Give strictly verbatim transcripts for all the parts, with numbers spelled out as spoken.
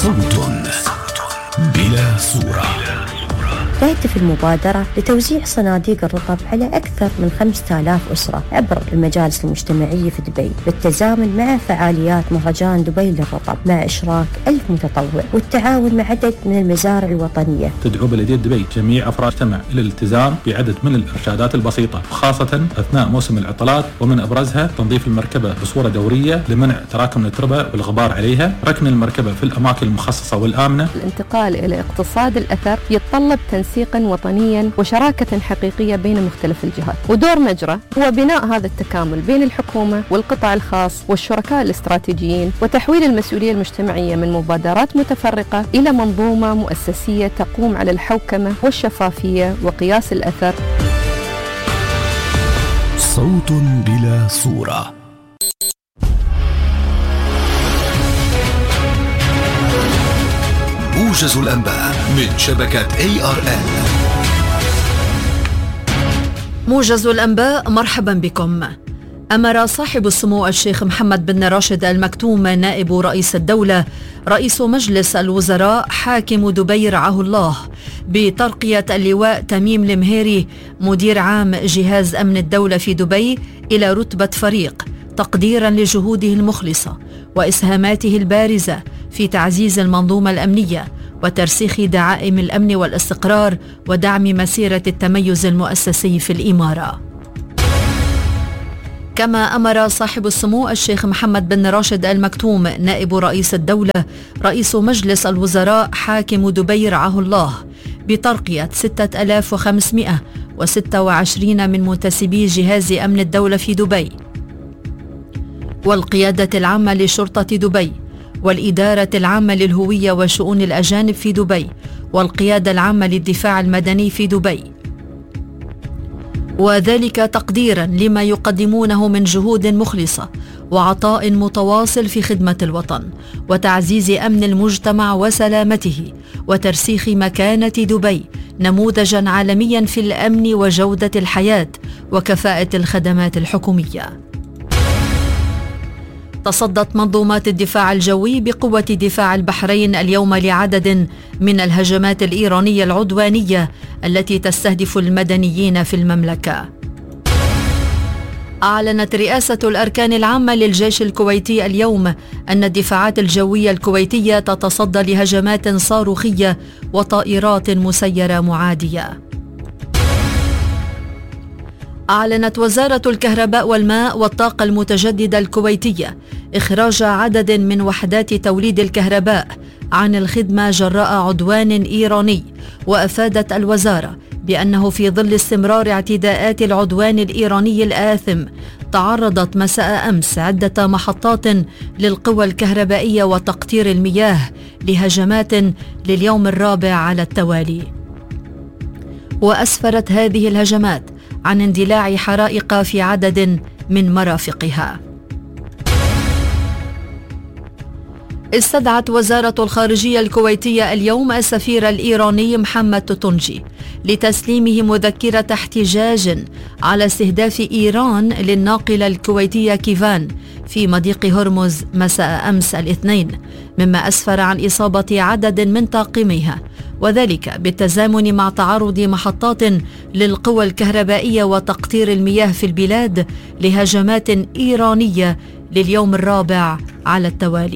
صوت بلا صورة. تهدف المبادرة لتوزيع صناديق الرطب على أكثر من خمسة آلاف أسرة عبر المجالس المجتمعية في دبي، بالتزامن مع فعاليات مهرجان دبي للرطب مع إشراك ألف متطوع والتعاون مع عدد من المزارع الوطنية. تدعو بلدية دبي جميع أفراد المجتمع إلى الالتزام بعدد من الإرشادات البسيطة، خاصة أثناء موسم العطلات، ومن أبرزها تنظيف المركبة بصورة دورية لمنع تراكم التربة والغبار عليها، ركن المركبة في الأماكن المخصصة والآمنة. الانتقال إلى اقتصاد الأثر يتطلب تنسيقا وطنيا وشراكة حقيقية بين مختلف الجهات، ودور مجرى هو بناء هذا التكامل بين الحكومة والقطاع الخاص والشركاء الاستراتيجيين، وتحويل المسؤولية المجتمعية من مبادرات متفرقة إلى منظومة مؤسسية تقوم على الحوكمة والشفافية وقياس الأثر. صوت بلا صورة. موجز الأنباء من شبكة إيه آر إل. موجز الأنباء، مرحبا بكم. أمر صاحب السمو الشيخ محمد بن راشد آل مكتوم نائب رئيس الدولة رئيس مجلس الوزراء حاكم دبي رعاه الله بترقية اللواء تميم المهيري مدير عام جهاز أمن الدولة في دبي إلى رتبة فريق، تقديرا لجهوده المخلصة وإسهاماته البارزة في تعزيز المنظومة الأمنية وترسيخ دعائم الأمن والاستقرار ودعم مسيرة التميز المؤسسي في الإمارة. كما أمر صاحب السمو الشيخ محمد بن راشد آل مكتوم نائب رئيس الدولة رئيس مجلس الوزراء حاكم دبي رعاه الله بترقية ستة آلاف وخمسمائة وستة وعشرين من منتسبي جهاز أمن الدولة في دبي والقيادة العامة لشرطة دبي والإدارة العامة للهوية وشؤون الأجانب في دبي والقيادة العامة للدفاع المدني في دبي، وذلك تقديرا لما يقدمونه من جهود مخلصة وعطاء متواصل في خدمة الوطن وتعزيز أمن المجتمع وسلامته وترسيخ مكانة دبي نموذجا عالميا في الأمن وجودة الحياة وكفاءة الخدمات الحكومية. تصدت منظومات الدفاع الجوي بقوة دفاع البحرين اليوم لعدد من الهجمات الإيرانية العدوانية التي تستهدف المدنيين في المملكة. أعلنت رئاسة الأركان العامة للجيش الكويتي اليوم أن الدفاعات الجوية الكويتية تتصدى لهجمات صاروخية وطائرات مسيرة معادية. أعلنت وزارة الكهرباء والماء والطاقة المتجددة الكويتية إخراج عدد من وحدات توليد الكهرباء عن الخدمة جراء عدوان إيراني، وأفادت الوزارة بأنه في ظل استمرار اعتداءات العدوان الإيراني الآثم تعرضت مساء أمس عدة محطات للقوى الكهربائية وتقطير المياه لهجمات لليوم الرابع على التوالي، وأسفرت هذه الهجمات عن اندلاع حرائق في عدد من مرافقها. استدعت وزارة الخارجية الكويتية اليوم السفير الإيراني محمد توتونجي لتسليمه مذكرة احتجاج على استهداف إيران للناقلة الكويتية كيفان في مضيق هرمز مساء أمس الاثنين، مما أسفر عن إصابة عدد من طاقميها، وذلك بالتزامن مع تعرض محطات للقوى الكهربائية وتقطير المياه في البلاد لهجمات إيرانية لليوم الرابع على التوالي.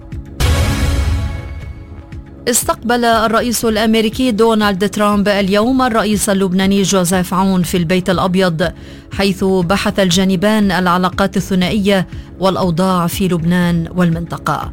استقبل الرئيس الأمريكي دونالد ترامب اليوم الرئيس اللبناني جوزيف عون في البيت الأبيض، حيث بحث الجانبان العلاقات الثنائية والأوضاع في لبنان والمنطقة.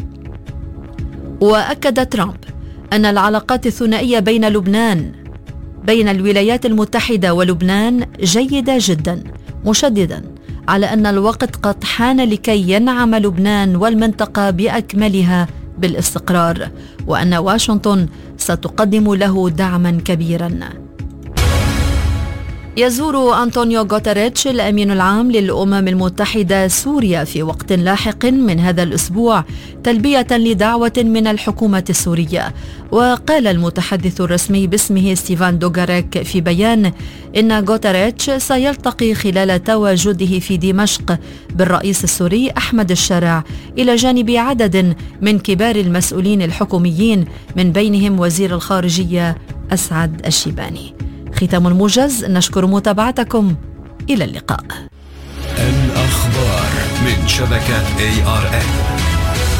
وأكد ترامب أن العلاقات الثنائية بين لبنان بين الولايات المتحدة ولبنان جيدة جدا، مشددا على أن الوقت قد حان لكي ينعم لبنان والمنطقة بأكملها بالاستقرار، وأن واشنطن ستقدم له دعما كبيرا. يزور أنطونيو غوتيريتش الأمين العام للأمم المتحدة سوريا في وقت لاحق من هذا الأسبوع تلبية لدعوة من الحكومة السورية. وقال المتحدث الرسمي باسمه ستيفان دوغاريك في بيان إن غوتيريتش سيلتقي خلال تواجده في دمشق بالرئيس السوري أحمد الشارع إلى جانب عدد من كبار المسؤولين الحكوميين من بينهم وزير الخارجية أسعد الشيباني. ختام الموجز، نشكر متابعتكم، إلى اللقاء. الأخبار من شبكة إيه آر إل.